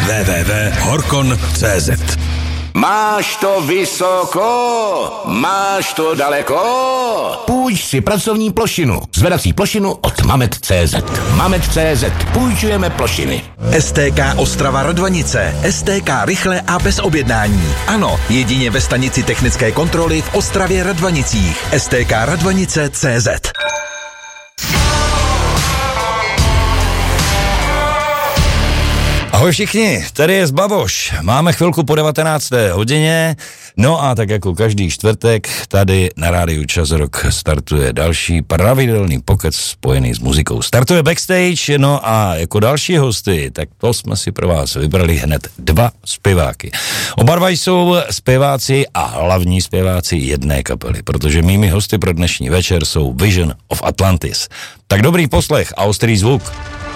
www.horkon.cz. Máš to vysoko, máš to daleko. Půjč si pracovní plošinu, zvedací plošinu od Mamet.cz. Mamet.cz. Půjčujeme plošiny. STK Ostrava Radvanice. STK rychle a bez objednání. Ano, jedině ve stanici technické kontroly v Ostravě Radvanicích. STK Radvanice.cz. Ahoj všichni, tady je Zbavoš. Máme chvilku po 19. hodině, no a tak jako každý čtvrtek tady na rádiu Čas Rock startuje další pravidelný pokec spojený s muzikou. Startuje backstage, no a jako další hosty, tak to jsme si pro vás vybrali hned dva zpěváky. Oba dva jsou zpěváci a hlavní zpěváci jedné kapely, protože mými hosty pro dnešní večer jsou Vision of Atlantis. Tak dobrý poslech a ostrý zvuk.